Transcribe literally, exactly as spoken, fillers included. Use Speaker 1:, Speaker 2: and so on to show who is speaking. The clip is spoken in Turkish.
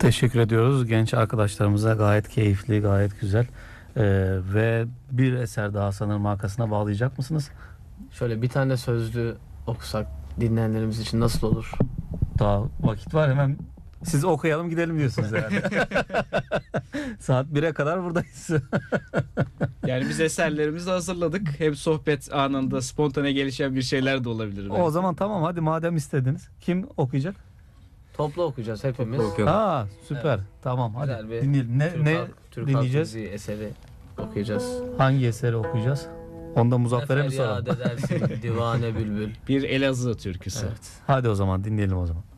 Speaker 1: Teşekkür ediyoruz genç arkadaşlarımıza, gayet keyifli, gayet güzel. Ee, ve bir eser daha sanırım arkasına bağlayacak mısınız?
Speaker 2: Şöyle bir tane sözlü okusak dinleyenlerimiz için nasıl olur?
Speaker 1: Daha vakit var, hemen siz okuyalım gidelim diyorsunuz herhalde. Saat bire kadar buradayız.
Speaker 3: Yani biz eserlerimizi hazırladık. Hem sohbet anında spontane gelişen bir şeyler de olabilir.
Speaker 1: O zaman tamam, hadi madem istediniz. Kim okuyacak?
Speaker 2: Toplu okuyacağız hepimiz.
Speaker 4: Toplu okuyalım.
Speaker 1: Aa süper.
Speaker 2: Evet.
Speaker 1: Tamam, hadi
Speaker 2: Güzel bir
Speaker 1: dinleyelim. Ne,
Speaker 2: Türk
Speaker 1: ne
Speaker 2: halk, Türk
Speaker 1: dinleyeceğiz?
Speaker 2: halk müziği eseri okuyacağız.
Speaker 1: Hangi eseri okuyacağız? Onda Muzaffer'e mi soralım?
Speaker 2: Feryat edersin divane bülbül.
Speaker 3: Bir Elazığ türküsü.
Speaker 2: Evet.
Speaker 1: Hadi o zaman dinleyelim o zaman.